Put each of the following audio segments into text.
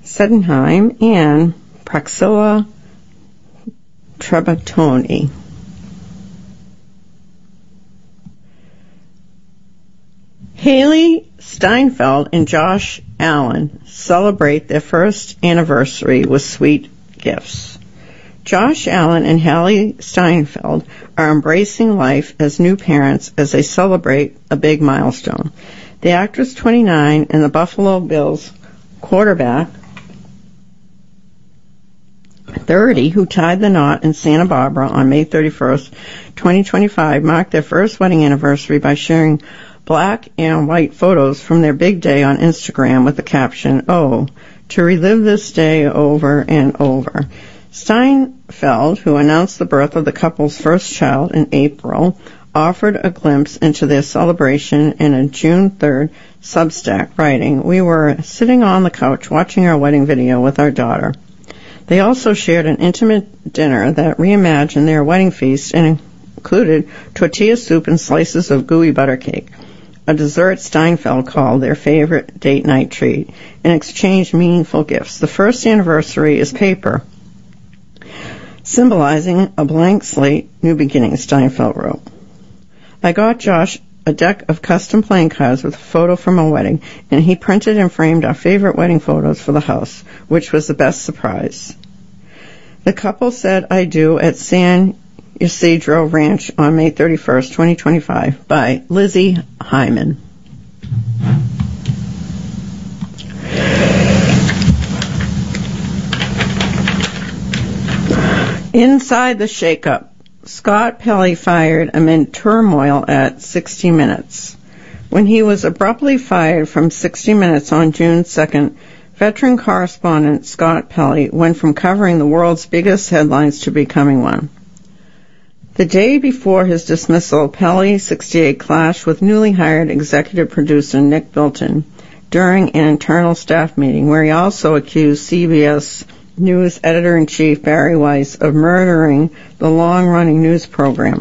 Sedenheim, and Praxilla Trebatoni. Haley Steinfeld and Josh Allen celebrate their first anniversary with sweet gifts. Josh Allen and Haley Steinfeld are embracing life as new parents as they celebrate a big milestone. The actress, 29, and the Buffalo Bills quarterback, 30, who tied the knot in Santa Barbara on May 31st, 2025, marked their first wedding anniversary by sharing black and white photos from their big day on Instagram with the caption, "Oh, to relive this day over and over." Steinfeld, who announced the birth of the couple's first child in April, offered a glimpse into their celebration in a June 3rd Substack, writing, "We were sitting on the couch watching our wedding video with our daughter." They also shared an intimate dinner that reimagined their wedding feast and included tortilla soup and slices of gooey butter cake, a dessert Steinfeld called their favorite date night treat, and exchanged meaningful gifts. The first anniversary is paper, symbolizing a blank slate, new beginnings, Steinfeld wrote. "I got Josh a deck of custom playing cards with a photo from a wedding, and he printed and framed our favorite wedding photos for the house, which was the best surprise." The couple said "I do" at San Ysidro Ranch on May 31st, 2025, by Lizzie Hyman. Inside the shakeup, Scott Pelley fired amid turmoil at 60 Minutes. When he was abruptly fired from 60 Minutes on June 2nd, veteran correspondent Scott Pelley went from covering the world's biggest headlines to becoming one. The day before his dismissal, Pelley, 68, clashed with newly hired executive producer Nick Bilton during an internal staff meeting, where he also accused CBS News editor-in-chief Barry Weiss of murdering the long-running news program.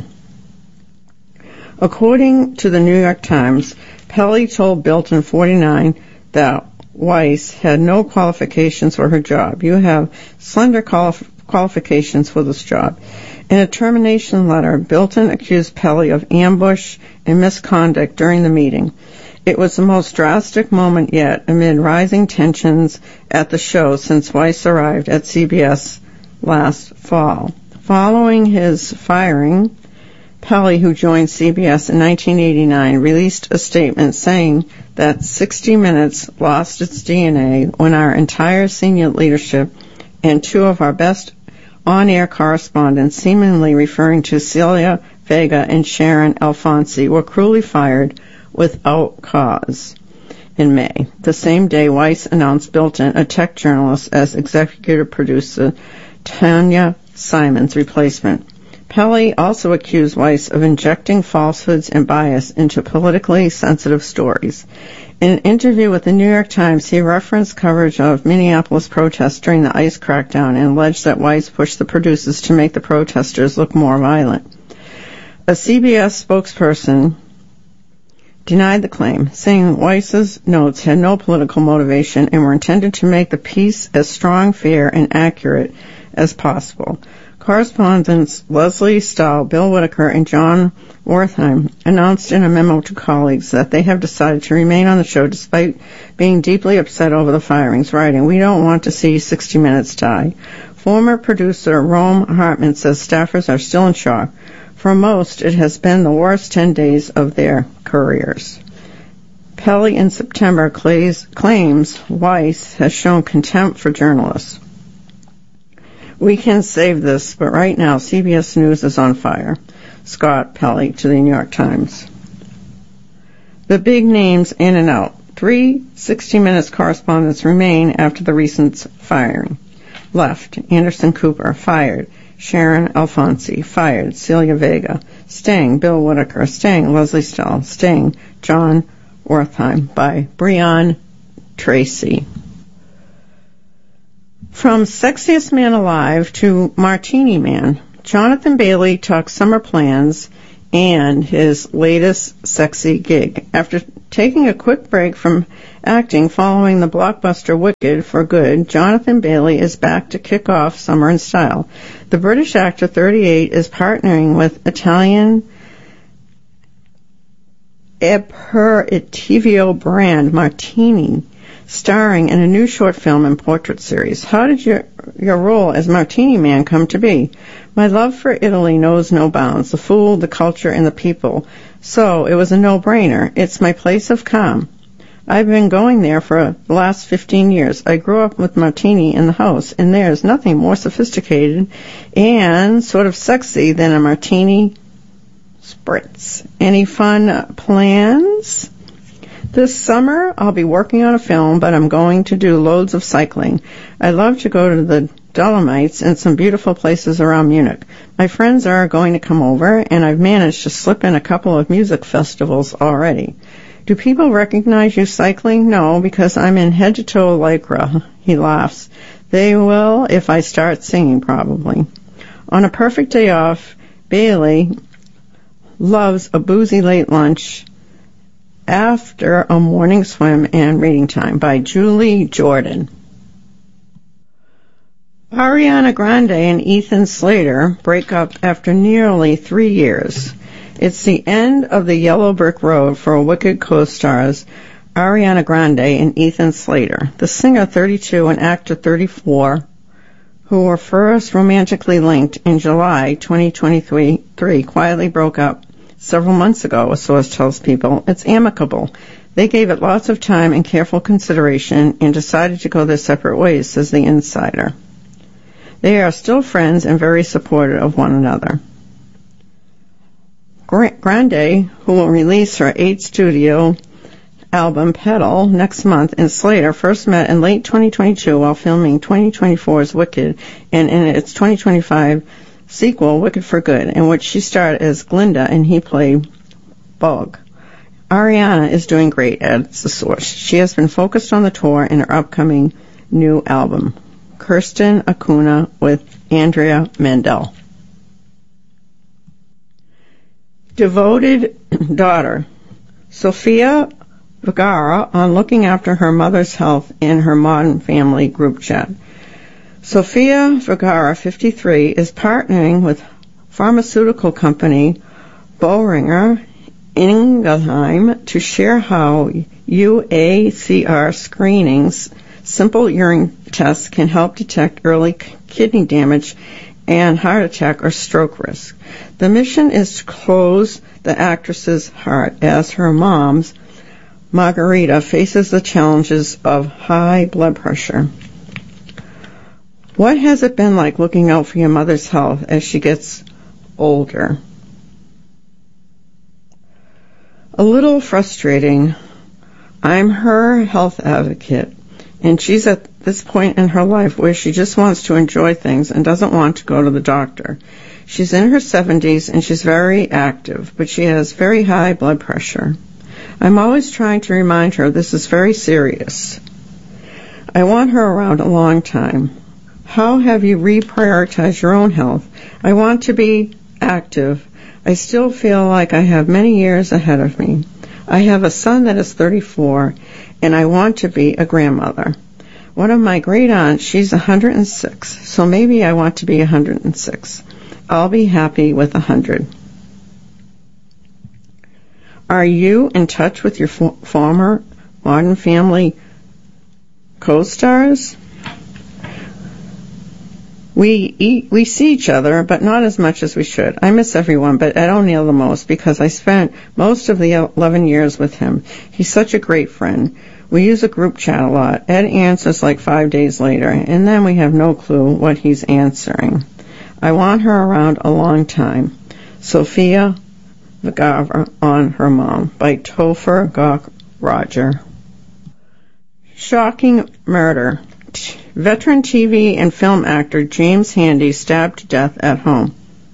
According to the New York Times, Pelley told Bilton, 49, that Weiss had no qualifications for her job. "You have slender qualifications for this job." In a termination letter, Bilton accused Pelley of ambush and misconduct during the meeting. It was the most drastic moment yet amid rising tensions at the show since Weiss arrived at CBS last fall. Following his firing, Pelley, who joined CBS in 1989, released a statement saying that 60 Minutes lost its DNA when our entire senior leadership and two of our best on-air correspondents, seemingly referring to Celia Vega and Sharon Alfonsi, were cruelly fired without cause. In May, the same day, Weiss announced Bilton, a tech journalist, as executive producer Tanya Simon's replacement. Pelley also accused Weiss of injecting falsehoods and bias into politically sensitive stories. In an interview with the New York Times, he referenced coverage of Minneapolis protests during the ICE crackdown and alleged that Weiss pushed the producers to make the protesters look more violent. A CBS spokesperson denied the claim, saying Weiss's notes had no political motivation and were intended to make the piece as strong, fair, and accurate as possible. Correspondents Leslie Stahl, Bill Whitaker, and John Wertheim announced in a memo to colleagues that they have decided to remain on the show despite being deeply upset over the firings, writing, "We don't want to see 60 Minutes die." Former producer Rome Hartman says staffers are still in shock. For most, it has been the worst 10 days of their careers. Pelley in September claims Weiss has shown contempt for journalists. "We can save this, but right now CBS News is on fire," Scott Pelley to the New York Times. The big names in and out. 3 60 Minutes correspondents remain after the recent firing. Left, Anderson Cooper, fired. Sharon Alfonsi, fired. Celia Vega, staying. Bill Whitaker, staying. Leslie Stahl, staying. John Wertheim, by Breon Tracy. From Sexiest Man Alive to Martini Man, Jonathan Bailey talks summer plans and his latest sexy gig. After taking a quick break from Acting following the blockbuster Wicked for Good, Jonathan Bailey is back to kick off summer in style. The British actor, 38, is partnering with Italian aperitivo brand Martini, starring in a new short film and portrait series. How did your role as Martini Man come to be? My love for Italy knows no bounds, the food, the culture, and the people. So it was a no-brainer. It's my place of calm. I've been going there for the last 15 years. I grew up with Martini in the house, and there's nothing more sophisticated and sort of sexy than a Martini spritz. Any fun plans? This summer, I'll be working on a film, but I'm going to do loads of cycling. I love to go to the Dolomites and some beautiful places around Munich. My friends are going to come over, and I've managed to slip in a couple of music festivals already. Do people recognize you cycling? No, because I'm in head-to-toe lycra. He laughs. They will if I start singing, probably. On a perfect day off, Bailey loves a boozy late lunch after a morning swim and reading time by Julie Jordan. Ariana Grande and Ethan Slater break up after nearly 3 years. It's the end of the yellow brick road for Wicked co-stars Ariana Grande and Ethan Slater. The singer, 32, and actor, 34, who were first romantically linked in July 2023, quietly broke up several months ago, a source tells People. It's amicable. They gave it lots of time and careful consideration and decided to go their separate ways, says the insider. They are still friends and very supportive of one another. Grande, who will release her 8th studio album, Petal, next month, and Slater first met in late 2022 while filming 2024's Wicked and in its 2025 sequel, Wicked for Good, in which she starred as Glinda and he played Bog. Ariana is doing great, adds the source. She has been focused on the tour and her upcoming new album, Kirsten Acuna with Andrea Mandel. Devoted daughter, Sofia Vergara, on looking after her mother's health in her Modern Family group chat. Sofia Vergara, 53, is partnering with pharmaceutical company Boehringer Ingelheim to share how UACR screenings, simple urine tests, can help detect early kidney damage and heart attack or stroke risk. The mission is to close the actress's heart as her mom's Margarita faces the challenges of high blood pressure. What has it been like looking out for your mother's health as she gets older? A little frustrating. I'm her health advocate, and she's at this point in her life where she just wants to enjoy things and doesn't want to go to the doctor. She's in her 70s and she's very active, but she has very high blood pressure. I'm always trying to remind her this is very serious. I want her around a long time. How have you reprioritized your own health? I want to be active. I still feel like I have many years ahead of me. I have a son that is 34, and I want to be a grandmother. One of my great aunts, she's 106, so maybe I want to be 106. I'll be happy with 100. Are you in touch with your former Modern Family co-stars? We see each other, but not as much as we should. I miss everyone, but Ed O'Neill the most because I spent most of the 11 years with him. He's such a great friend. We use a group chat a lot. Ed answers like 5 days later, and then we have no clue what he's answering. I want her around a long time. Sofia Vergara on her mom by Topher Gok Roger. Shocking murder. Veteran TV and film actor James Handy stabbed to death at home.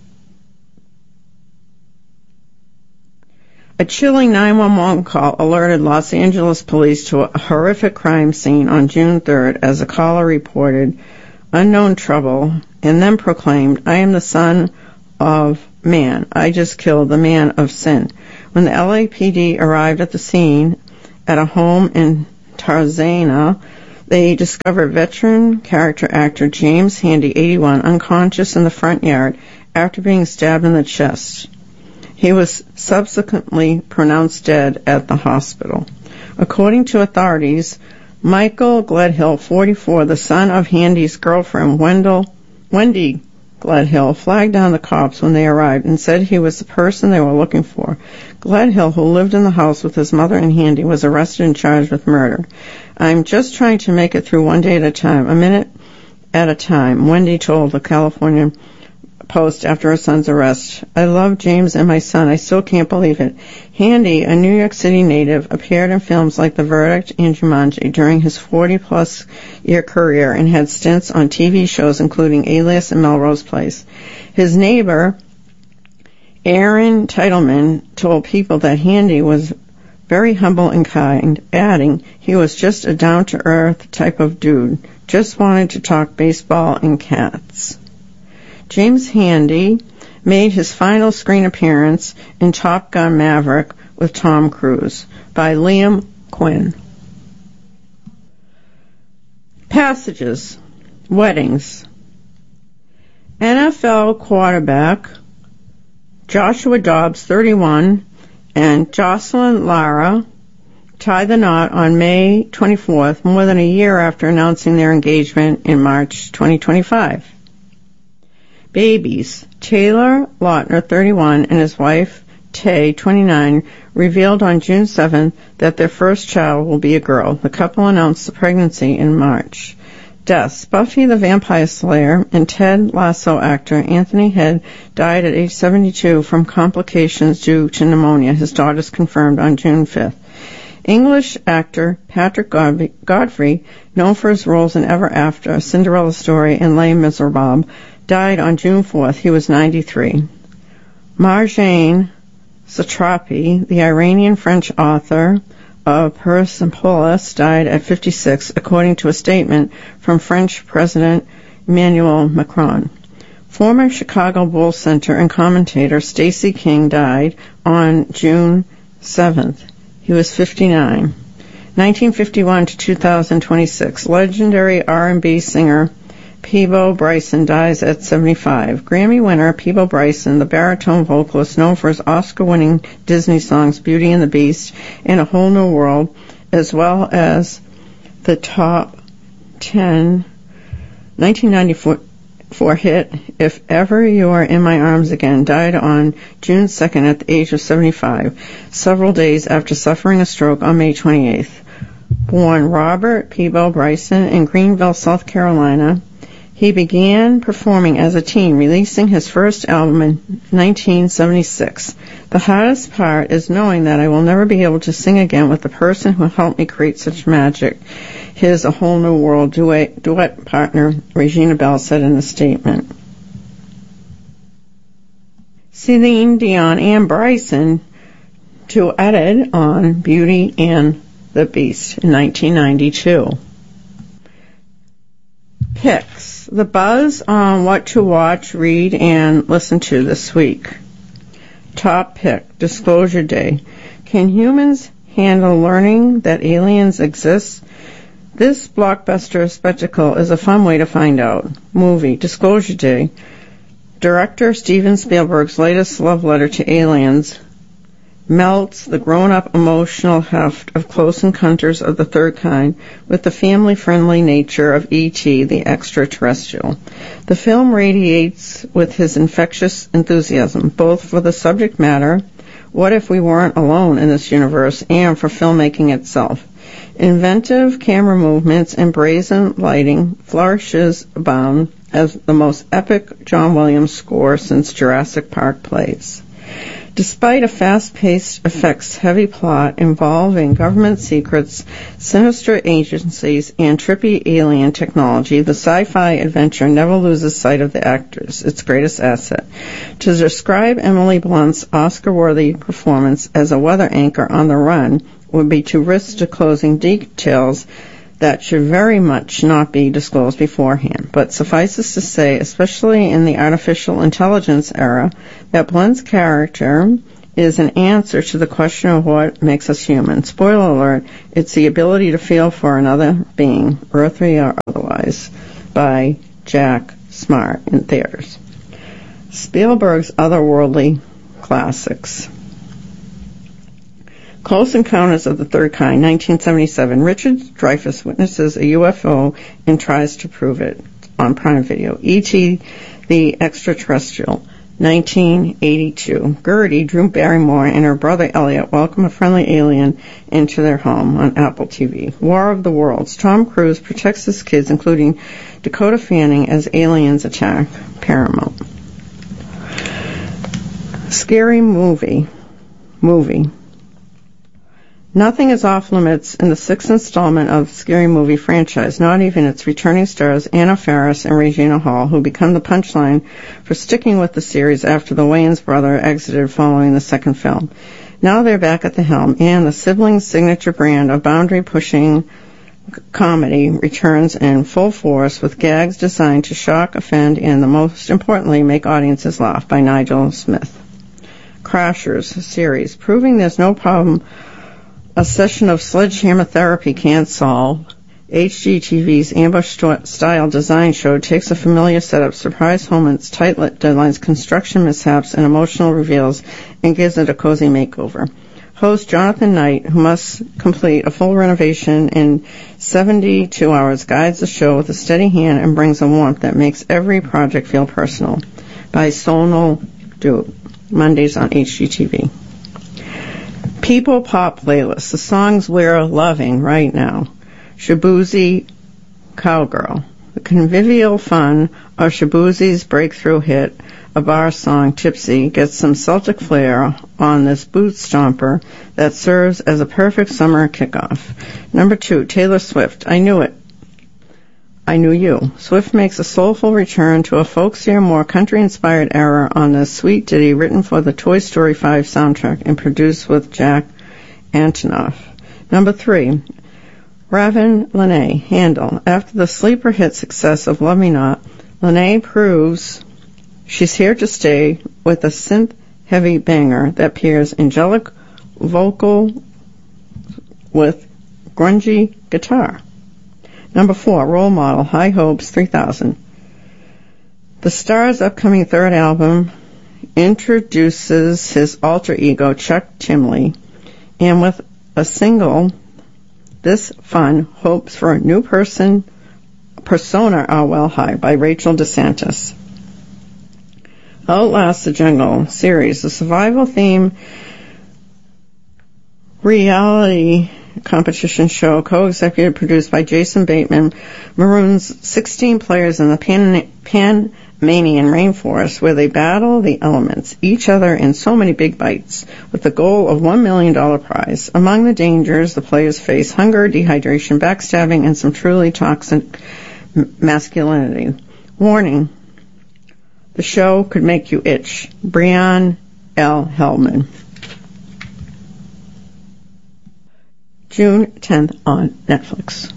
A chilling 911 call alerted Los Angeles police to a horrific crime scene on June 3rd as a caller reported unknown trouble and then proclaimed, "I am the son of man. I just killed the man of sin." When the LAPD arrived at the scene at a home in Tarzana, they discovered veteran character actor James Handy, 81, unconscious in the front yard after being stabbed in the chest. He was subsequently pronounced dead at the hospital. According to authorities, Michael Gledhill, 44, the son of Handy's girlfriend, Wendy Gledhill, flagged down the cops when they arrived and said he was the person they were looking for. Gledhill, who lived in the house with his mother and Handy, was arrested and charged with murder. "I'm just trying to make it through one day at a time, a minute at a time," Wendy told the California Post after her son's arrest. "I love James and my son. I still can't believe it." Handy, a New York City native, appeared in films like The Verdict and Jumanji during his 40-plus year career and had stints on TV shows including Alias and Melrose Place. His neighbor, Aaron Titleman, told People that Handy was very humble and kind, adding, "He was just a down-to-earth type of dude, just wanted to talk baseball and cats." James Handy made his final screen appearance in Top Gun Maverick with Tom Cruise by Liam Quinn. Passages. Weddings. NFL quarterback Joshua Dobbs, 31, and Jocelyn Lara tied the knot on May 24th, more than a year after announcing their engagement in March 2025. Babies. Taylor Lautner, 31, and his wife, Tay, 29, revealed on June 7th that their first child will be a girl. The couple announced the pregnancy in March. Deaths. Buffy the Vampire Slayer and Ted Lasso actor Anthony Head died at age 72 from complications due to pneumonia. His daughters confirmed on June 5th. English actor Patrick Godfrey, known for his roles in Ever After, Cinderella Story, and Les Miserables, died on June 4th. He was 93. Marjane Satrapi, the Iranian-French author of Persepolis, died at 56, according to a statement from French President Emmanuel Macron. Former Chicago Bulls center and commentator Stacey King died on June 7th. He was 59. 1951 to 2026, legendary R&B singer Peabo Bryson dies at 75. Grammy winner Peabo Bryson, the baritone vocalist known for his Oscar-winning Disney songs Beauty and the Beast and A Whole New World, as well as the top 10 1994 hit If Ever You Are in My Arms Again, died on June 2nd at the age of 75, several days after suffering a stroke on May 28th. Born Robert Peabo Bryson in Greenville, South Carolina, he began performing as a teen, releasing his first album in 1976. The hardest part is knowing that I will never be able to sing again with the person who helped me create such magic. His A Whole New World duet partner, Regina Bell, said in a statement. Celine Dion and Bryson duetted on Beauty and the Beast in 1992. Picks. The buzz on what to watch, read, and listen to this week. Top pick, Disclosure Day. Can humans handle learning that aliens exist? This blockbuster spectacle is a fun way to find out. Movie, Disclosure Day. Director Steven Spielberg's latest love letter to aliens melts the grown-up emotional heft of Close Encounters of the Third Kind with the family-friendly nature of E.T., the extraterrestrial. The film radiates with his infectious enthusiasm, both for the subject matter, what if we weren't alone in this universe, and for filmmaking itself. Inventive camera movements and brazen lighting flourishes abound as the most epic John Williams score since Jurassic Park plays. Despite a fast-paced, effects-heavy plot involving government secrets, sinister agencies, and trippy alien technology, the sci-fi adventure never loses sight of the actors, its greatest asset. To describe Emily Blunt's Oscar-worthy performance as a weather anchor on the run would be to risk disclosing details that should very much not be disclosed beforehand. But suffices to say, especially in the artificial intelligence era, that Blunt's character is an answer to the question of what makes us human. Spoiler alert, it's the ability to feel for another being, earthly or otherwise, by Jack Smart in theaters. Spielberg's otherworldly classics. Close Encounters of the Third Kind, 1977. Richard Dreyfuss witnesses a UFO and tries to prove it on Prime Video. E.T. the Extraterrestrial, 1982. Gertie, Drew Barrymore, and her brother Elliot welcome a friendly alien into their home on Apple TV. War of the Worlds. Tom Cruise protects his kids, including Dakota Fanning, as aliens attack Paramount. Scary movie. Nothing is off limits in the sixth installment of the Scary Movie franchise, not even its returning stars Anna Faris and Regina Hall, who become the punchline for sticking with the series after the Wayans brother exited following the second film. Now they're back at the helm, and the siblings' signature brand of boundary-pushing comedy returns in full force with gags designed to shock, offend, and, most importantly, make audiences laugh, by Nigel Smith. Crashers series, proving there's no problem a session of sledgehammer therapy can't solve. HGTV's ambush-style design show takes a familiar setup, surprise moments, tight deadlines, construction mishaps, and emotional reveals, and gives it a cozy makeover. Host Jonathan Knight, who must complete a full renovation in 72 hours, guides the show with a steady hand and brings a warmth that makes every project feel personal. By Sonal Dutt, Mondays on HGTV. People Pop Playlist, the songs we're loving right now. Shaboozey Cowgirl. The convivial fun of Shaboozey's breakthrough hit, a bar song, Tipsy, gets some Celtic flair on this boot stomper that serves as a perfect summer kickoff. Number 2, Taylor Swift, I Knew It. I Knew You. Swift makes a soulful return to a folksier, more country-inspired era on this sweet ditty written for the Toy Story 5 soundtrack and produced with Jack Antonoff. Number 3, Ravn Lenae, Handle. After the sleeper hit success of Love Me Not, Lenae proves she's here to stay with a synth-heavy banger that pairs angelic vocal with grungy guitar. Number 4, Role Model, High Hopes 3000. The star's upcoming third album introduces his alter ego, Chuck Timley, and with a single, this fun, hopes for a new persona are well high, by Rachel DeSantis. Outlast the Jungle series, the survival theme reality competition show, co-executive produced by Jason Bateman, maroons 16 players in the Panamanian rainforest where they battle the elements, each other in so many big bites, with the goal of $1 million prize. Among the dangers the players face, hunger, dehydration, backstabbing, and some truly toxic masculinity. Warning, the show could make you itch. Brian L. Hellman. June 10th on Netflix.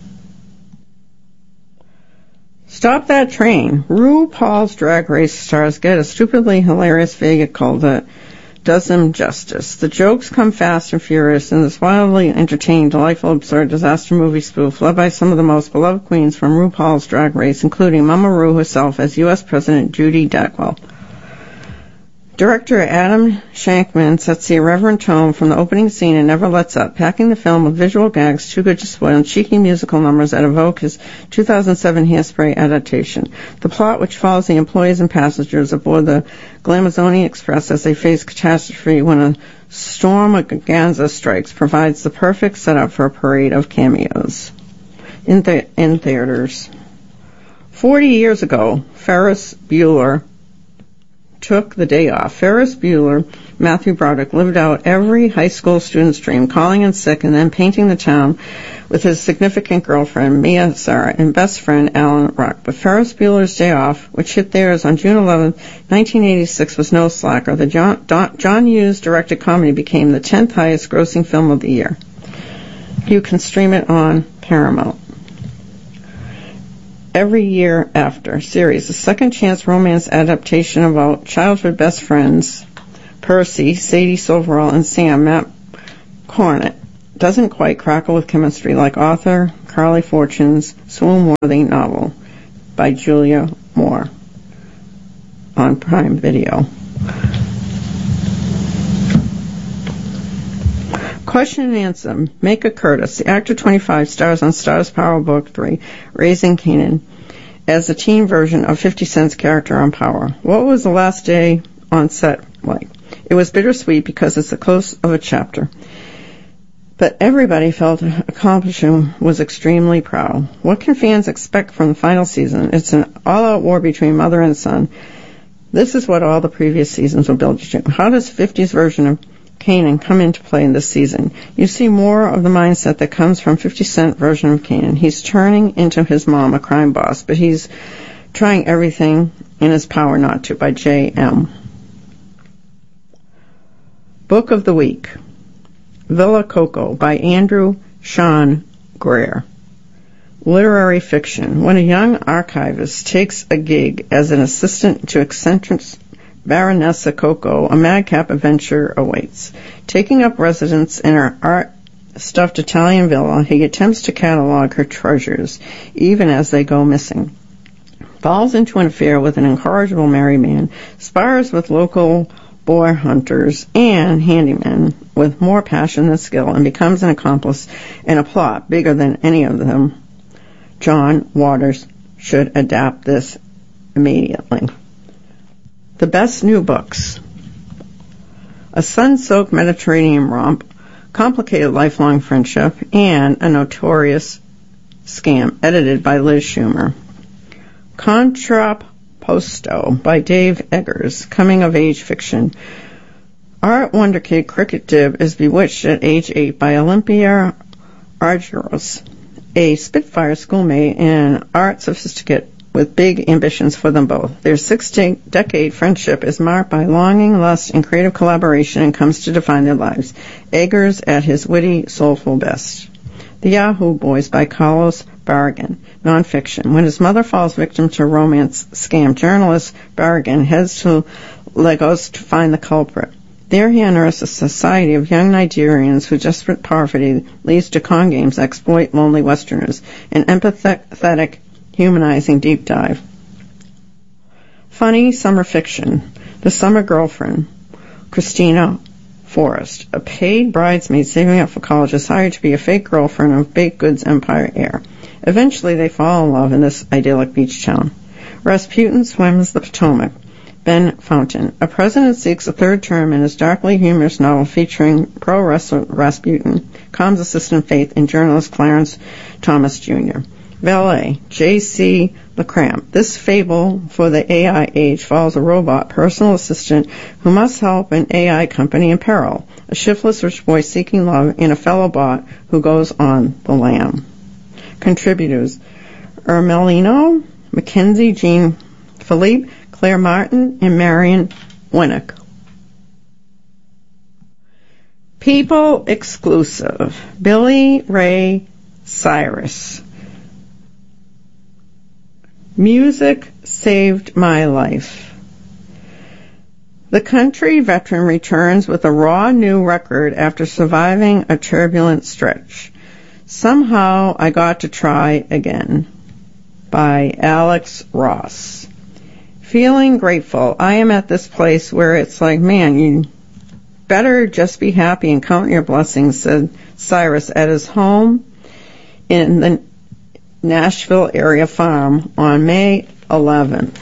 Stop That Train. RuPaul's Drag Race stars get a stupidly hilarious vehicle that does them justice. The jokes come fast and furious in this wildly entertaining, delightful, absurd disaster movie spoof led by some of the most beloved queens from RuPaul's Drag Race, including Mama Ru herself as U.S. President Judy Dackwell. Director Adam Shankman sets the irreverent tone from the opening scene and never lets up, packing the film with visual gags too good to spoil and cheeky musical numbers that evoke his 2007 Hairspray adaptation. The plot, which follows the employees and passengers aboard the Glamazonian Express as they face catastrophe when a storm of Gaza strikes, provides the perfect setup for a parade of cameos. In theaters. 40 years ago, Ferris Bueller took the day off. Ferris Bueller, Matthew Broderick, lived out every high school student's dream, calling in sick and then painting the town with his significant girlfriend, Mia Sara, and best friend, Alan Ruck. But Ferris Bueller's Day Off, which hit theirs on June 11, 1986, was no slacker. The John Hughes-directed comedy became the 10th highest-grossing film of the year. You can stream it on Paramount. Every Year After series, a second chance romance adaptation about childhood best friends, Percy, Sadie Silverell, and Sam, Matt Cornett, doesn't quite crackle with chemistry like author Carly Fortune's swoon-worthy novel by Julia Moore on Prime Video. Question and answer. Micah Curtis, the actor 25, stars on Starz Power Book 3, Raising Kanan, as the teen version of 50 Cent's character on Power. What was the last day on set like? It was bittersweet because it's the close of a chapter. But everybody felt accomplishing was extremely proud. What can fans expect from the final season? It's an all-out war between mother and son. This is what all the previous seasons were built to. How does 50's version of Kanan come into play in this season? You see more of the mindset that comes from 50 Cent version of Kanan. He's turning into his mom, a crime boss, but he's trying everything in his power not to, by J.M. Book of the Week. Villa Coco by Andrew Sean Greer. Literary fiction. When a young archivist takes a gig as an assistant to eccentric Baronessa Coco, a madcap adventure awaits. Taking up residence in her art-stuffed Italian villa, he attempts to catalog her treasures, even as they go missing. Falls into an affair with an incorrigible married man, spars with local boar hunters and handymen with more passion than skill, and becomes an accomplice in a plot bigger than any of them. John Waters should adapt this immediately. The best new books. A sun-soaked Mediterranean romp, complicated lifelong friendship, and a notorious scam, edited by Liz Schumer. Contrapposto by Dave Eggers, coming-of-age fiction. Art wonder kid Cricket Dib is bewitched at age 8 by Olympia Argyros, a Spitfire schoolmate and art sophisticate with big ambitions for them both. Their 6-decade friendship is marked by longing, lust, and creative collaboration and comes to define their lives. Eggers at his witty, soulful best. The Yahoo Boys by Carlos Barragan, nonfiction. When his mother falls victim to a romance scam, journalist Barragan heads to Lagos to find the culprit. There he unearths a society of young Nigerians whose desperate poverty leads to con games that exploit lonely Westerners. An empathetic, humanizing deep dive. Funny summer fiction. The Summer Girlfriend. Christina Forrest. A paid bridesmaid saving up for college is hired to be a fake girlfriend of baked goods empire heir. Eventually they fall in love in this idyllic beach town. Rasputin swims the Potomac. Ben Fountain. A president seeks a third term in his darkly humorous novel featuring pro wrestler Rasputin, comms assistant Faith, and journalist Clarence Thomas Jr. Valet. J.C. LeCramp. This fable for the AI age follows a robot personal assistant who must help an AI company in peril, a shiftless rich boy seeking love, and a fellow bot who goes on the lam. Contributors. Ermelino, Mackenzie Jean Philippe, Claire Martin, and Marion Winnick. People exclusive. Billy Ray Cyrus. Music saved my life. The country veteran returns with a raw new record after surviving a turbulent stretch. Somehow I got to try again. By Alex Ross. Feeling grateful. I am at this place where it's like, man, you better just be happy and count your blessings, said Cyrus at his home in the Nashville area farm on May 11th.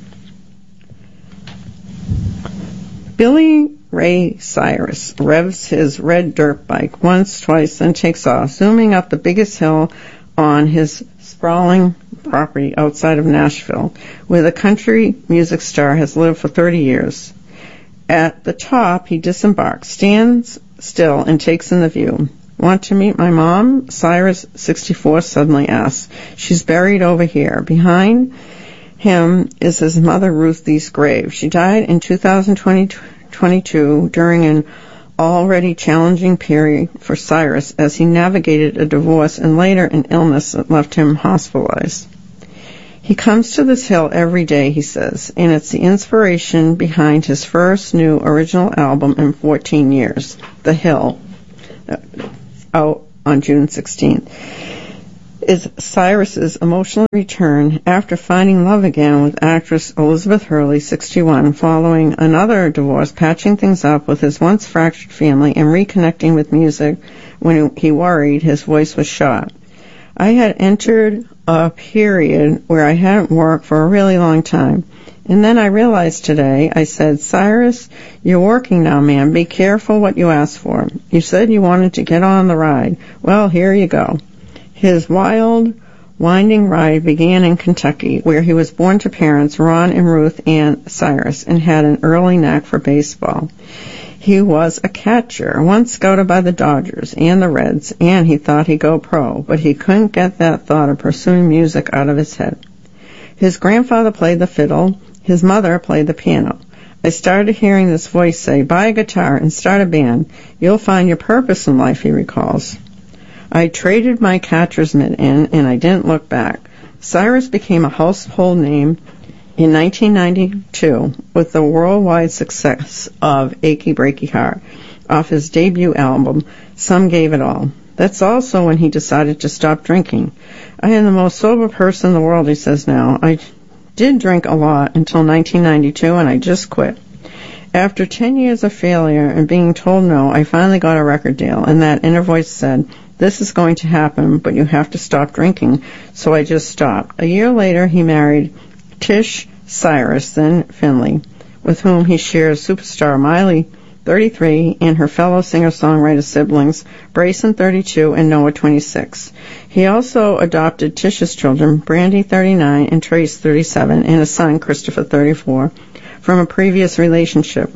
Billy Ray Cyrus revs his red dirt bike once, twice, then takes off, zooming up the biggest hill on his sprawling property outside of Nashville, where the country music star has lived for 30 years. At the top, he disembarks, stands still, and takes in the view. Want to meet my mom? Cyrus, 64, suddenly asks. She's buried over here. Behind him is his mother, Ruth Lee's grave. She died in 2022 during an already challenging period for Cyrus as he navigated a divorce and later an illness that left him hospitalized. He comes to this hill every day, he says, and it's the inspiration behind his first new original album in 14 years, The Hill, out on June 16th. Is Cyrus's emotional return after finding love again with actress Elizabeth Hurley, 61, following another divorce, patching things up with his once fractured family and reconnecting with music when he worried his voice was shot. I had entered a period where I hadn't worked for a really long time. And then I realized today, I said, Cyrus, you're working now, man. Be careful what you ask for. You said you wanted to get on the ride. Well, here you go. His wild, winding ride began in Kentucky, where he was born to parents Ron and Ruth Ann Cyrus and had an early knack for baseball. He was a catcher, once scouted by the Dodgers and the Reds, and he thought he'd go pro, but he couldn't get that thought of pursuing music out of his head. His grandfather played the fiddle, his mother played the piano. I started hearing this voice say, buy a guitar and start a band. You'll find your purpose in life, he recalls. I traded my catcher's mitt in, and I didn't look back. Cyrus became a household name in 1992 with the worldwide success of Achy Breaky Heart off his debut album, Some Gave It All. That's also when he decided to stop drinking. I am the most sober person in the world, he says now. I did drink a lot until 1992, and I just quit. After 10 years of failure and being told no, I finally got a record deal, and that inner voice said, this is going to happen, but you have to stop drinking. So I just stopped. A year later, he married Tish Cyrus, then Finley, with whom he shares superstar Miley, 33, and her fellow singer-songwriter siblings, Brayson, 32, and Noah, 26. He also adopted Tish's children, Brandy, 39, and Trace, 37, and a son, Christopher, 34, from a previous relationship.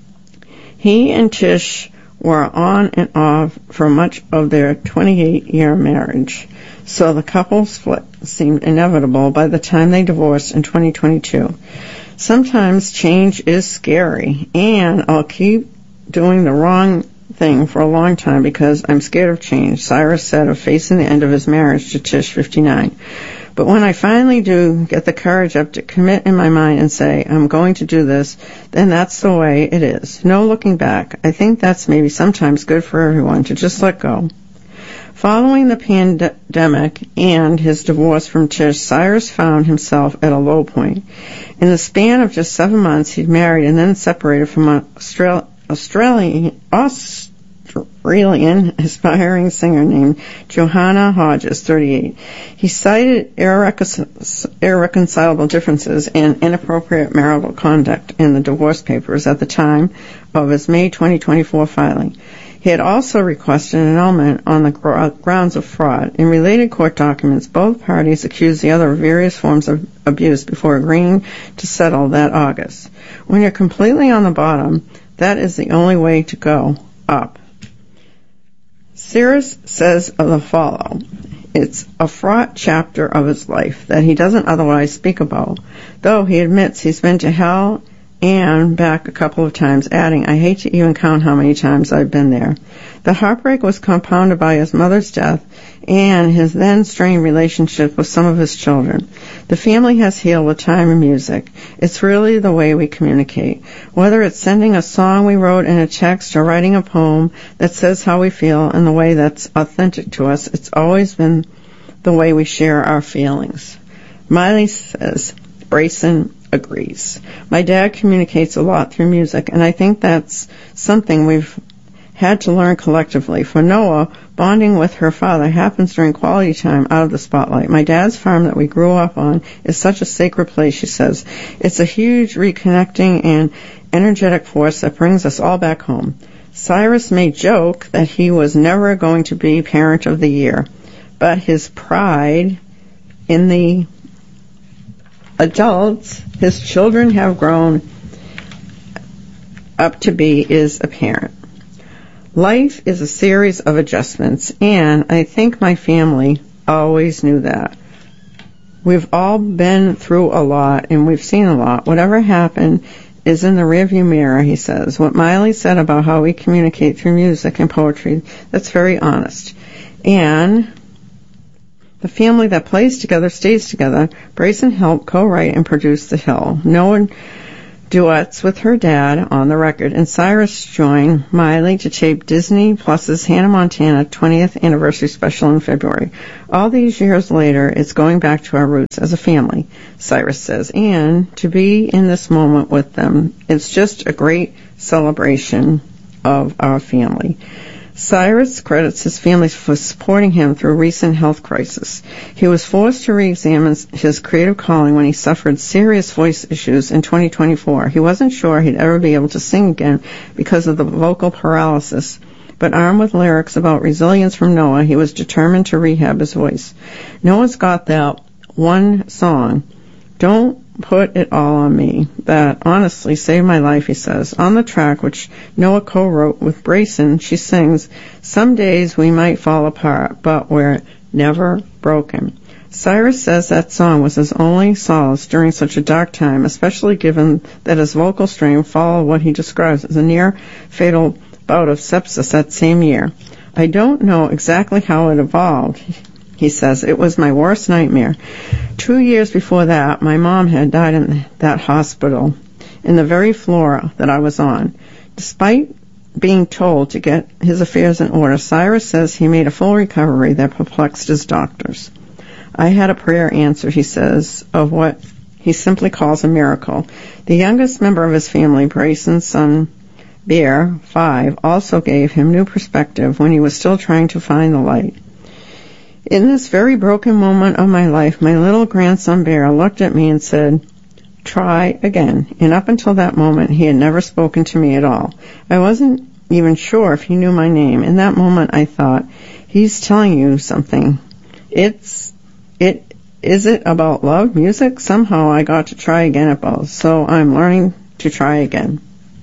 He and Tish were on and off for much of their 28-year marriage, so the couple's split seemed inevitable by the time they divorced in 2022. Sometimes change is scary, and I'll keep doing the wrong thing for a long time because I'm scared of change, Cyrus said of facing the end of his marriage to Tish, 59. But when I finally do get the courage up to commit in my mind and say, I'm going to do this, then that's the way it is. No looking back. I think that's maybe sometimes good for everyone to just let go. Following the pandemic and his divorce from Tish, Cyrus found himself at a low point. In the span of just 7 months, he'd married and then separated from an Australian aspiring singer named Johanna Hodges, 38. He cited irreconcilable differences and inappropriate marital conduct in the divorce papers at the time of his May 2024 filing. He had also requested an annulment on the grounds of fraud. In related court documents, both parties accused the other of various forms of abuse before agreeing to settle that August. When you're completely on the bottom, that is the only way to go, up. Cyrus says of the follow, it's a fraught chapter of his life that he doesn't otherwise speak about, though he admits he's been to hell and back a couple of times, adding, I hate to even count how many times I've been there. The heartbreak was compounded by his mother's death and his then strained relationship with some of his children. The family has healed with time and music. It's really the way we communicate. Whether it's sending a song we wrote in a text or writing a poem that says how we feel in the way that's authentic to us, it's always been the way we share our feelings. Miley says, Brayson agrees. My dad communicates a lot through music, and I think that's something we've had to learn collectively. For Noah, bonding with her father happens during quality time out of the spotlight. My dad's farm that we grew up on is such a sacred place, she says. It's a huge reconnecting and energetic force that brings us all back home. Cyrus may joke that he was never going to be Parent of the Year, but his pride in the adults his children have grown up to be is apparent. Life is a series of adjustments, and I think my family always knew that. We've all been through a lot, and we've seen a lot. Whatever happened is in the rearview mirror, he says. What Miley said about how we communicate through music and poetry, that's very honest. And The family that plays together stays together. Brayson helped co-write and produce The Hill. Noah duets with her dad on the record, and Cyrus joined Miley to tape Disney Plus's Hannah Montana 20th anniversary special in February. All these years later, it's going back to our roots as a family, Cyrus says, and to be in this moment with them, it's just a great celebration of our family. Cyrus credits his family for supporting him through a recent health crisis. He was forced to re-examine his creative calling when he suffered serious voice issues in 2024. He wasn't sure he'd ever be able to sing again because of the vocal paralysis, but armed with lyrics about resilience from Noah, he was determined to rehab his voice. Noah's got that one song, Don't Put It All on Me, that honestly saved my life, he says. On the track, which Noah co-wrote with Brayson, she sings, "Some days we might fall apart, but we're never broken." Cyrus says that song was his only solace during such a dark time, especially given that his vocal strain followed what he describes as a near-fatal bout of sepsis that same year. "I don't know exactly how it evolved," he says. "It was my worst nightmare. 2 years before that, my mom had died in that hospital, in the very floor that I was on. Despite being told to get his affairs in order, Cyrus says he made a full recovery that perplexed his doctors. I had a prayer answered," he says, of what he simply calls a miracle. The youngest member of his family, Brayson's son, Bear, 5, also gave him new perspective when he was still trying to find the light. "In this very broken moment of my life, my little grandson Bear looked at me and said, 'Try again.' And up until that moment, he had never spoken to me at all. I wasn't even sure if he knew my name. In that moment, I thought, he's telling you something. Is it about love, music? Somehow I got to try again at both, so I'm learning to try again."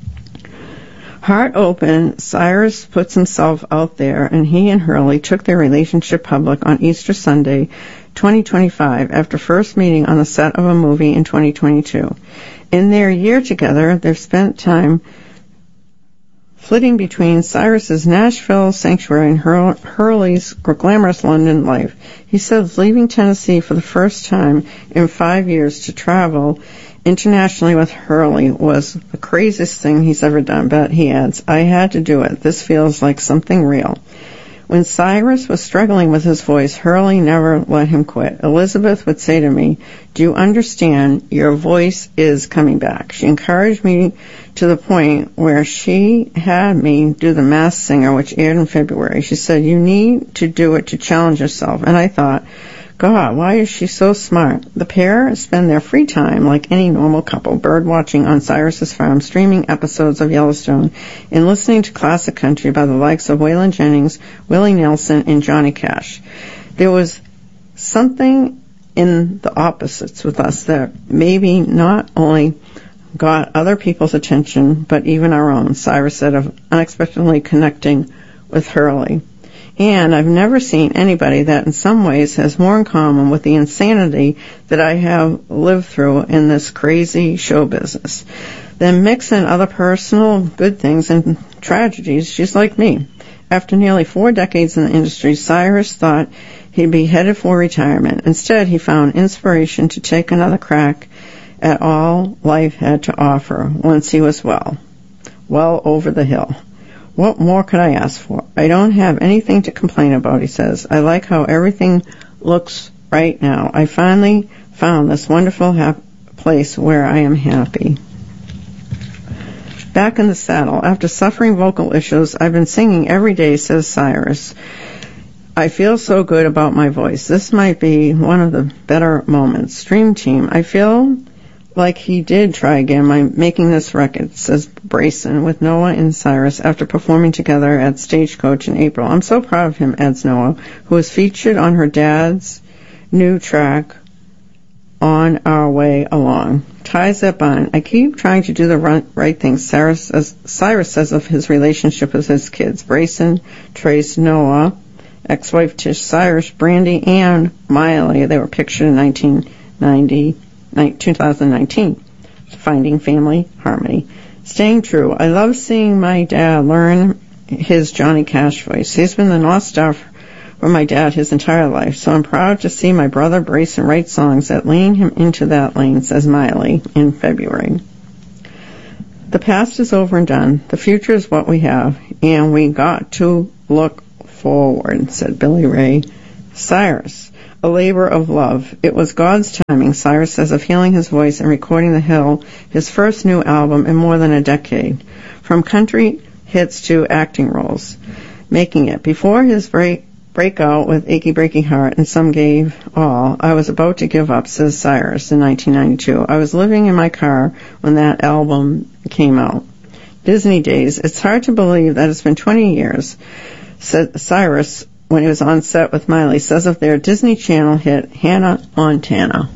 Heart open, Cyrus puts himself out there, and he and Hurley took their relationship public on Easter Sunday, 2025, after first meeting on the set of a movie in 2022. In their year together, they've spent time flitting between Cyrus's Nashville sanctuary and Hurley's glamorous London life. He says leaving Tennessee for the first time in 5 years to travel internationally with Hurley was the craziest thing he's ever done, but he adds, "I had to do it. This feels like something real." When Cyrus was struggling with his voice, Hurley never let him quit. Elizabeth would say to me, "Do you understand? Your voice is coming back." She encouraged me to the point where she had me do The Masked Singer, which aired in February. She said, "You need to do it to challenge yourself." And I thought, God, why is she so smart? The pair spend their free time like any normal couple, bird watching on Cyrus's farm, streaming episodes of Yellowstone, and listening to classic country by the likes of Waylon Jennings, Willie Nelson, and Johnny Cash. There was something in the opposites with us that maybe not only got other people's attention, but even our own, Cyrus said, of unexpectedly connecting with Hurley. And I've never seen anybody that in some ways has more in common with the insanity that I have lived through in this crazy show business. Then mix in other personal good things and tragedies, she's like me. After nearly 4 decades in the industry, Cyrus thought he'd be headed for retirement. Instead, he found inspiration to take another crack at all life had to offer once he was well over the hill. What more could I ask for? I don't have anything to complain about, he says. I like how everything looks right now. I finally found this wonderful place where I am happy. Back in the saddle, after suffering vocal issues, I've been singing every day, says Cyrus. I feel so good about my voice. This might be one of the better moments. Stream Team, I feel like he did try again by making this record, says Brayson, with Noah and Cyrus after performing together at Stagecoach in April. I'm so proud of him, adds Noah, who was featured on her dad's new track, On Our Way Along. Ties that bind. I keep trying to do the right thing, Cyrus says of his relationship with his kids, Brayson, Trace, Noah, ex-wife Tish, Cyrus, Brandy, and Miley. They were pictured in 2019, Finding Family Harmony. Staying true. I love seeing my dad learn his Johnny Cash voice. He's been the North Star for from my dad his entire life, so I'm proud to see my brother Brayson write songs that lean him into that lane, says Miley in February. The past is over and done. The future is what we have, and we got to look forward, said Billy Ray Cyrus. A labor of love. It was God's timing, Cyrus says, of healing his voice and recording The Hill, his first new album in more than a decade. From country hits to acting roles, making it. Before his breakout with Achy Breaky Heart and Some Gave All, I was about to give up, says Cyrus in 1992. I was living in my car when that album came out. Disney days. It's hard to believe that it's been 20 years, said Cyrus when he was on set with Miley, says of their Disney Channel hit Hannah Montana.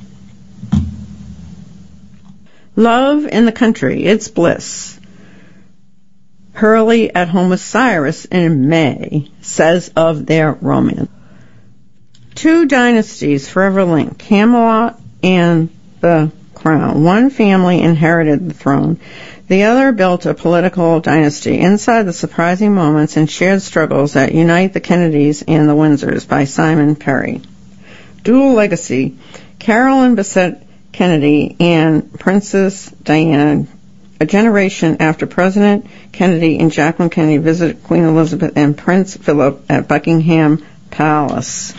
Love in the country. It's bliss. Hurley at home with Cyrus in May says of their romance. Two dynasties forever linked, Camelot and the Crown. One family inherited the throne. The other built a political dynasty. Inside the surprising moments and shared struggles that unite the Kennedys and the Windsors by Simon Perry. Dual legacy. Carolyn Bessette Kennedy and Princess Diana. A generation after President Kennedy and Jacqueline Kennedy visited Queen Elizabeth and Prince Philip at Buckingham Palace.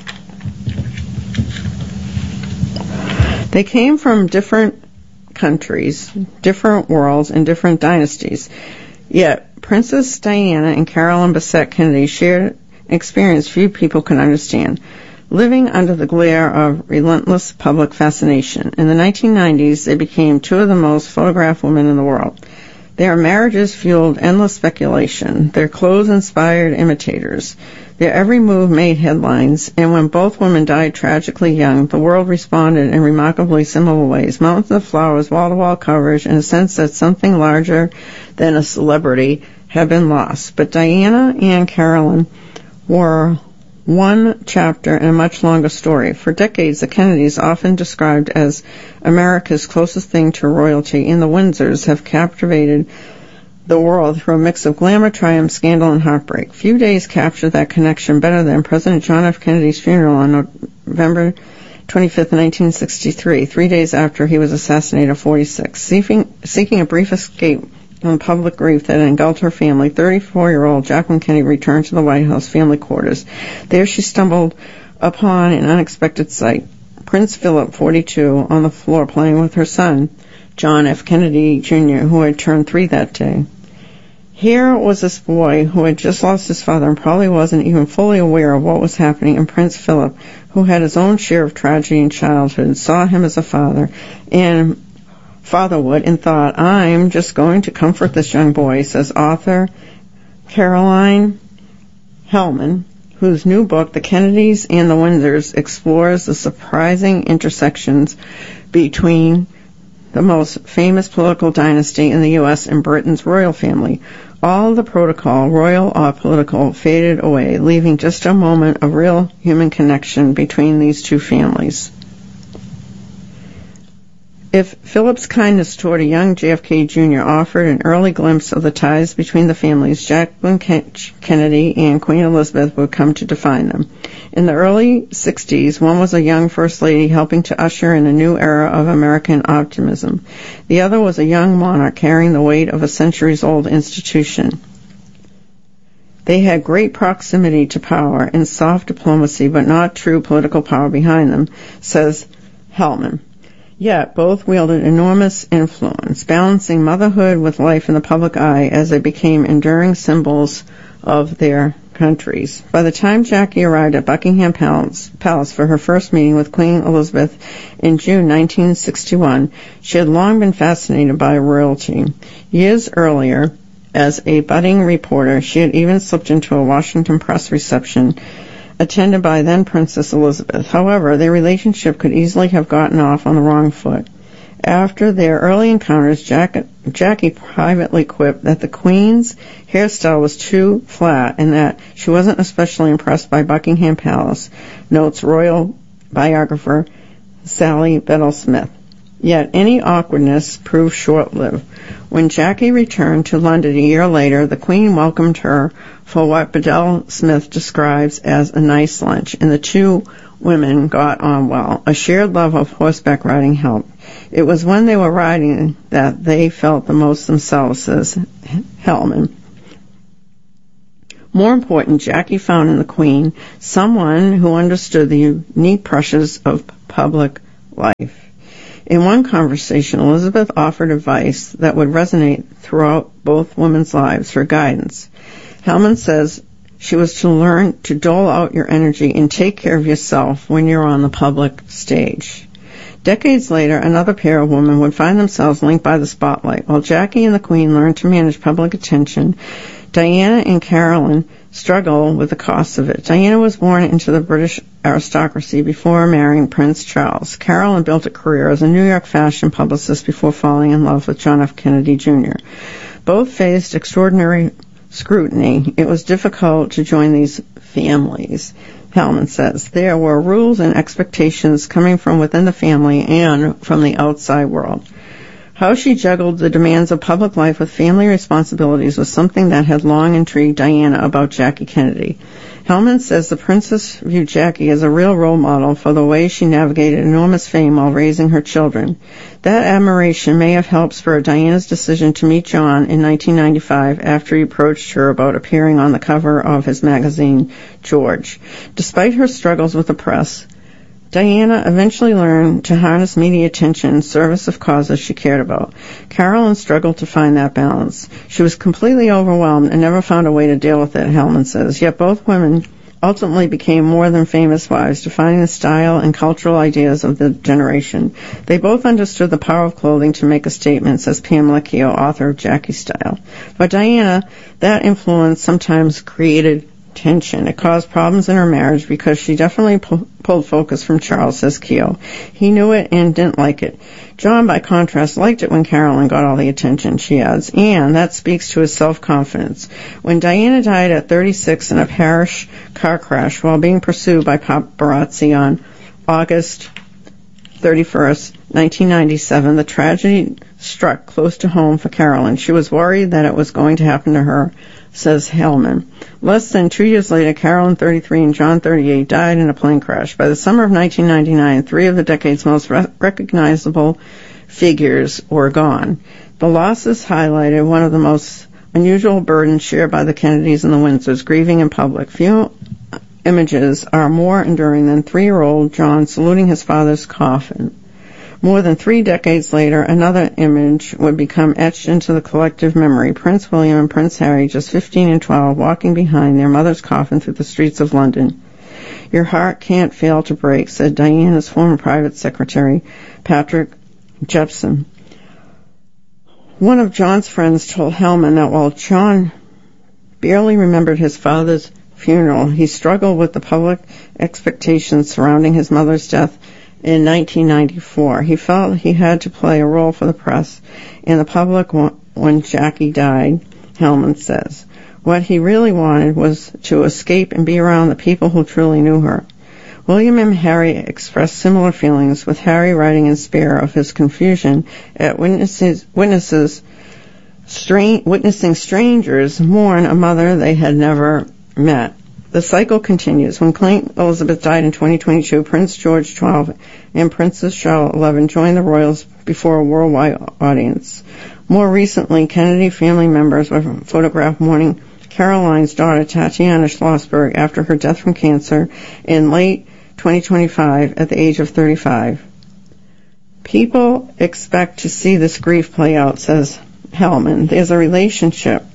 They came from different countries, different worlds, and different dynasties. Yet Princess Diana and Carolyn Bessette Kennedy shared an experience few people can understand, living under the glare of relentless public fascination. In the 1990s, they became two of the most photographed women in the world. Their marriages fueled endless speculation. Their clothes inspired imitators. Their every move made headlines, and when both women died tragically young, the world responded in remarkably similar ways. Mountains of flowers, wall-to-wall coverage, and a sense that something larger than a celebrity had been lost. But Diana and Carolyn were one chapter in a much longer story. For decades, the Kennedys, often described as America's closest thing to royalty, and the Windsors have captivated the world through a mix of glamour, triumph, scandal, and heartbreak. Few days captured that connection better than President John F. Kennedy's funeral on November 25th, 1963, 3 days after he was assassinated at 46. Seeking a brief escape from public grief that engulfed her family, 34-year-old Jacqueline Kennedy returned to the White House family quarters. There she stumbled upon an unexpected sight. Prince Philip, 42, on the floor playing with her son, John F. Kennedy, Jr., who had turned 3 that day. Here was this boy who had just lost his father and probably wasn't even fully aware of what was happening, and Prince Philip, who had his own share of tragedy in childhood, saw him as a father and fatherhood and thought, I'm just going to comfort this young boy, says author Caroline Hellman, whose new book, The Kennedys and the Windsors, explores the surprising intersections between the most famous political dynasty in the U.S. and Britain's royal family. All the protocol, royal or political, faded away, leaving just a moment of real human connection between these two families. If Philip's kindness toward a young JFK Jr. offered an early glimpse of the ties between the families, Jacqueline Kennedy and Queen Elizabeth would come to define them. In the early 60s, one was a young First Lady helping to usher in a new era of American optimism. The other was a young monarch carrying the weight of a centuries-old institution. They had great proximity to power and soft diplomacy, but not true political power behind them, says Hellman. Yet both wielded enormous influence, balancing motherhood with life in the public eye as they became enduring symbols of their countries. By the time Jackie arrived at Buckingham Palace for her first meeting with Queen Elizabeth in June 1961, she had long been fascinated by royalty. Years earlier, as a budding reporter, she had even slipped into a Washington press reception attended by then Princess Elizabeth. However, their relationship could easily have gotten off on the wrong foot. After their early encounters, Jackie privately quipped that the Queen's hairstyle was too flat and that she wasn't especially impressed by Buckingham Palace, notes royal biographer Sally Bettle Smith. Yet any awkwardness proved short-lived. When Jackie returned to London a year later, the Queen welcomed her for what Bedell Smith describes as a nice lunch, and the two women got on well. A shared love of horseback riding helped. It was when they were riding that they felt the most themselves, says Hellman. More important, Jackie found in the Queen someone who understood the unique pressures of public life. In one conversation, Elizabeth offered advice that would resonate throughout both women's lives for guidance. Hellman says she was to learn to dole out your energy and take care of yourself when you're on the public stage. Decades later, another pair of women would find themselves linked by the spotlight. While Jackie and the Queen learned to manage public attention, Diana and Caroline struggle with the cost of it. Diana was born into the British aristocracy before marrying Prince Charles. Caroline built a career as a New York fashion publicist before falling in love with John F. Kennedy Jr. Both faced extraordinary scrutiny. It was difficult to join these families. Hellman says there were rules and expectations coming from within the family and from the outside world. How she juggled the demands of public life with family responsibilities was something that had long intrigued Diana about Jackie Kennedy. Hellman says the princess viewed Jackie as a real role model for the way she navigated enormous fame while raising her children. That admiration may have helped spur Diana's decision to meet John in 1995 after he approached her about appearing on the cover of his magazine, George. Despite her struggles with the press, Diana eventually learned to harness media attention in service of causes she cared about. Caroline struggled to find that balance. She was completely overwhelmed and never found a way to deal with it, Hellman says. Yet both women ultimately became more than famous wives, defining the style and cultural ideas of the generation. They both understood the power of clothing to make a statement, says Pamela Keogh, author of Jackie's Style. For Diana, that influence sometimes created tension. It caused problems in her marriage because she definitely pulled focus from Charles, says Keogh. He knew it and didn't like it. John, by contrast, liked it when Caroline got all the attention, she adds, and that speaks to his self-confidence. When Diana died at 36 in a parish car crash while being pursued by paparazzi on August 31st, 1997, the tragedy struck close to home for Caroline. She was worried that it was going to happen to her, says Hellman. Less than 2 years later, Caroline, 33, and John, 38, died in a plane crash. By the summer of 1999, three of the decade's most recognizable figures were gone. The losses highlighted one of the most unusual burdens shared by the Kennedys and the Windsors, grieving in public. Few images are more enduring than 3-year-old John saluting his father's coffin. More than 3 decades later, another image would become etched into the collective memory. Prince William and Prince Harry, just 15 and 12, walking behind their mother's coffin through the streets of London. Your heart can't fail to break, said Diana's former private secretary, Patrick Jepson. One of John's friends told Hellman that while John barely remembered his father's funeral, he struggled with the public expectations surrounding his mother's death in 1994. He felt he had to play a role for the press and the public when Jackie died, Hellman says. What he really wanted was to escape and be around the people who truly knew her. William and Harry expressed similar feelings, with Harry writing in spare of his confusion at witnessing strangers mourn a mother they had never met. The cycle continues. When Queen Elizabeth died in 2022, Prince George XII and Princess Charlotte XI joined the royals before a worldwide audience. More recently, Kennedy family members were photographed mourning Caroline's daughter, Tatiana Schlossberg, after her death from cancer in late 2025 at the age of 35. People expect to see this grief play out, says Hellman. There's a relationship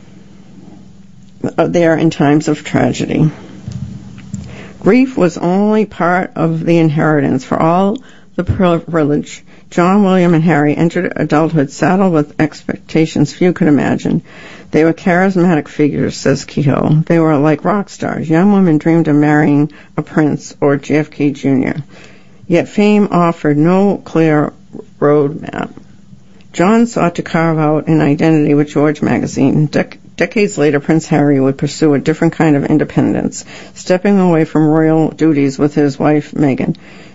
there in times of tragedy. Grief was only part of the inheritance. For all the privilege, John, William, and Harry entered adulthood saddled with expectations few could imagine. They were charismatic figures, says Kehoe. They were like rock stars. Young women dreamed of marrying a prince or JFK Jr. Yet fame offered no clear roadmap. John sought to carve out an identity with George magazine. Decades later, Prince Harry would pursue a different kind of independence, stepping away from royal duties with his wife, Meghan.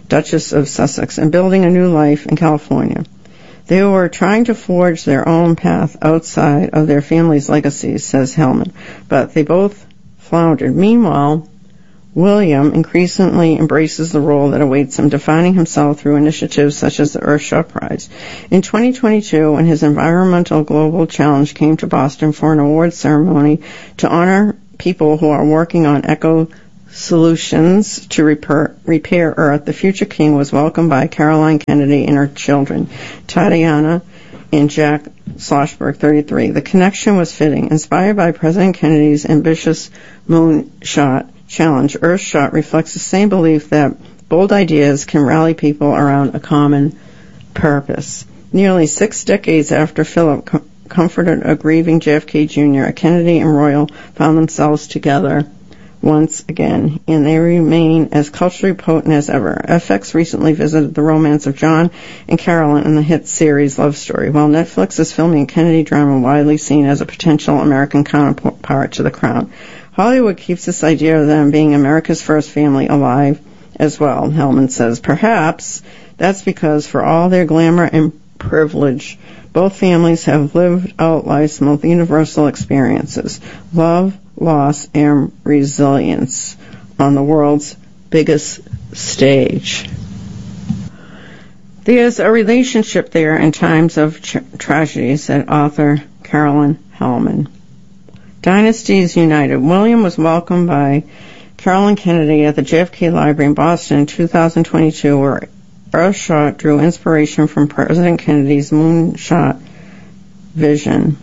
Duchess of Sussex, and building a new life in California. They were trying to forge their own path outside of their family's legacies, says Hellman, but they both floundered. Meanwhile, William increasingly embraces the role that awaits him, defining himself through initiatives such as the Earthshot Prize. In 2022, when his Environmental Global Challenge came to Boston for an awards ceremony to honor people who are working on eco-solutions to repair Earth, the future king was welcomed by Caroline Kennedy and her children, Tatiana and Jack Schlossberg, 33. The connection was fitting. Inspired by President Kennedy's ambitious moonshot challenge, Earthshot reflects the same belief that bold ideas can rally people around a common purpose. Nearly 6 decades after Philip comforted a grieving JFK Jr., Kennedy and Royal found themselves together once again, and they remain as culturally potent as ever. FX recently visited the romance of John and Carolyn in the hit series Love Story, while Netflix is filming a Kennedy drama widely seen as a potential American counterpart to The Crown. Hollywood keeps this idea of them being America's first family alive as well, Hellman says. Perhaps that's because for all their glamour and privilege, both families have lived out life's most universal experiences, love, loss, and resilience on the world's biggest stage. There's a relationship there in times of tragedy, said author Carolyn Hellman. Dynasties United. William was welcomed by Caroline Kennedy at the JFK Library in Boston in 2022, where Earthshot drew inspiration from President Kennedy's moonshot vision.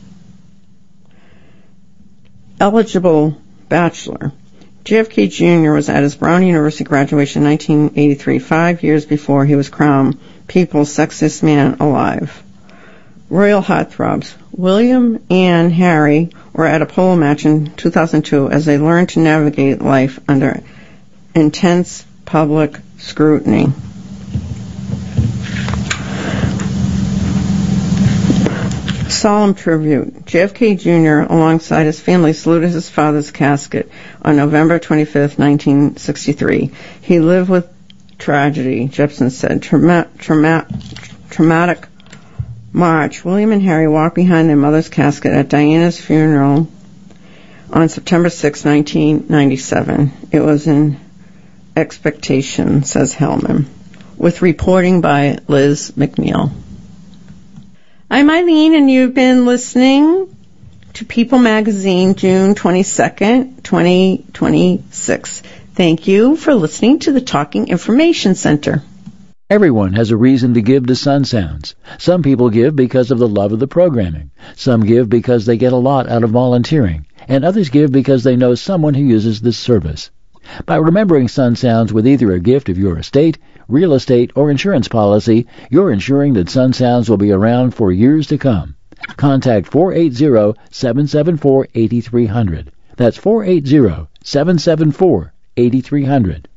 Eligible bachelor. JFK Jr. was at his Brown University graduation in 1983, 5 years before he was crowned People's Sexiest Man Alive. Royal heartthrobs. William and Harry were at a polo match in 2002 as they learned to navigate life under intense public scrutiny. Solemn tribute. JFK Jr., alongside his family, saluted his father's casket on November 25, 1963. He lived with tragedy, Jepson said. Traumatic March. William and Harry walked behind their mother's casket at Diana's funeral on September 6, 1997. It was an expectation, says Hellman, with reporting by Liz McNeil. I'm Eileen, and you've been listening to People Magazine, June 22nd, 2026. Thank you for listening to the Talking Information Center. Everyone has a reason to give to Sun Sounds. Some people give because of the love of the programming. Some give because they get a lot out of volunteering. And others give because they know someone who uses this service. By remembering Sun Sounds with either a gift of your estate, real estate, or insurance policy, you're ensuring that Sun Sounds will be around for years to come. Contact 480-774-8300. That's 480-774-8300.